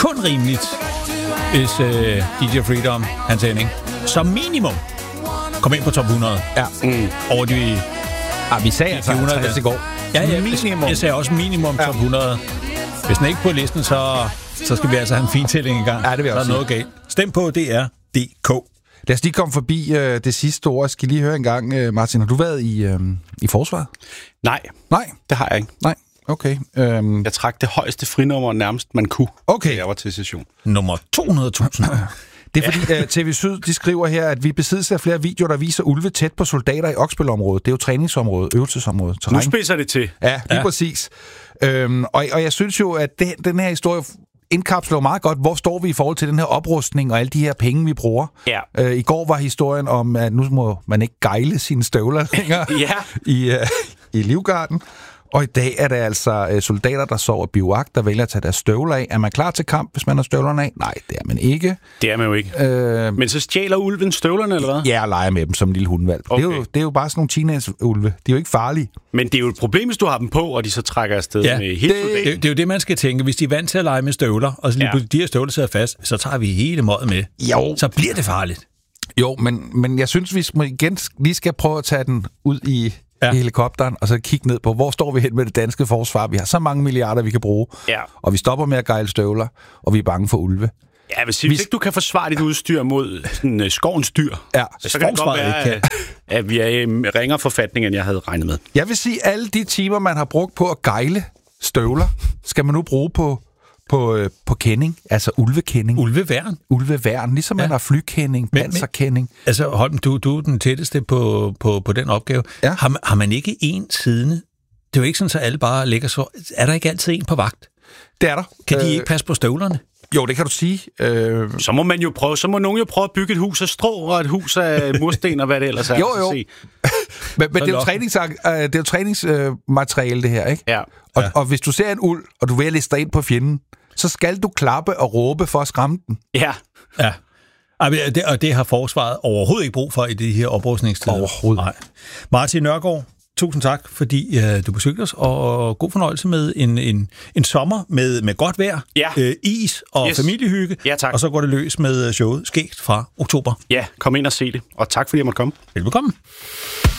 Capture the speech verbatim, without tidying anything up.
kun rimeligt, hvis uh, D J Freedom, Hans Henning, som minimum kom ind på top hundrede. Ja. Mm. Over de... Ah, vi sagde altså halvtreds i går. Ja, ja, minimum. Jeg sagde også minimum top hundrede. Hvis den ikke er på listen, så, så skal vi altså have en fin tælling i gang. Ja, det vil jeg også sige. Der er noget galt. Stem på D R punktum D K. Lad os lige komme forbi øh, det sidste ord. Jeg skal lige høre en gang, øh, Martin. Har du været i, øh, i forsvaret? Nej. Nej? Det har jeg ikke. Nej, okay. Øhm. Jeg trak det højeste frinummer nærmest, man kunne, okay. jeg var til session. Nummer to hundrede tusind. Det er fordi, uh, T V Syd de skriver her, at vi besidder flere videoer, der viser ulve tæt på soldater i Oksbøl-området. Det er jo træningsområdet, øvelsesområdet. Terræn. Nu spidser det til. Ja, lige ja. præcis. Øhm, og, og jeg synes jo, at det, den her historie indkapsler jo meget godt, hvor står vi i forhold til den her oprustning og alle de her penge, vi bruger. Ja. Øh, I går var historien om, at nu må man ikke gejle sine støvler længere ja. i, uh, i Livgarden. Og i dag er det altså øh, soldater, der sover bivak, der vælger at tage deres støvler af. Er man klar til kamp, hvis man har støvlerne af? Nej, det er man ikke. Det er man jo ikke. Øh, Men så stjæler ulven støvlerne, eller hvad? Ja, og leger med dem som en lille hundvalg. Okay. Det, er jo, det er jo bare sådan nogle teenage-ulve. De er jo ikke farlige. Men det er jo et problem, hvis du har dem på, og de så trækker afsted ja, med helt det, det, det er jo det, man skal tænke. Hvis de er vant til at lege med støvler, og så lige ja. de her støvler sidder fast, så tager vi hele møget med. Jo. Så bliver det farligt. Jo, men, men jeg synes, vi igen lige skal prøve at tage den ud i... Ja. i helikopteren, og så kigge ned på, hvor står vi hen med det danske forsvar. Vi har så mange milliarder, vi kan bruge, ja. og vi stopper med at gejle støvler, og vi er bange for ulve. Ja, hvis, hvis ikke du kan forsvare dit udstyr mod sådan, uh, skovens dyr, ja. så kan det godt være, at, at vi er i ringere forfatning, end jeg havde regnet med. Jeg vil sige, at alle de timer, man har brugt på at gejle støvler, skal man nu bruge på På, øh, på kending, altså ulvekending. Ulveværn. Ulveværn, ligesom ja. man har flykending, panserkending. Altså Holm, du, du er den tætteste på, på, på den opgave. Ja. Har, har man ikke en siddende? Det er jo ikke sådan, så alle bare ligger så... Er der ikke altid en på vagt? Det er der. Kan de øh... ikke passe på støvlerne? Jo, det kan du sige. Øh... Så må man jo prøve, så må nogen jo prøve at bygge et hus af strå og et hus af mursten og hvad det ellers er. Jo, jo. men men det, er jo trænings, øh, det er jo træningsmateriale, det her, ikke? Ja. Og, ja. og hvis du ser en ulv, og du vil liste dig ind på fjenden, så skal du klappe og råbe for at skræmme den. Ja. Ja. Og det, og det har forsvaret overhovedet ikke brug for i de her oprustningstider. Overhovedet. Nej. Martin Nørgaard, tusind tak, fordi uh, du besøgte os, og god fornøjelse med en, en, en sommer med, med godt vejr, ja. øh, is og yes. familiehygge, ja, tak. Og så går det løs med showet Skægt fra oktober. Ja, kom ind og se det, og tak fordi jeg måtte komme. Velbekomme.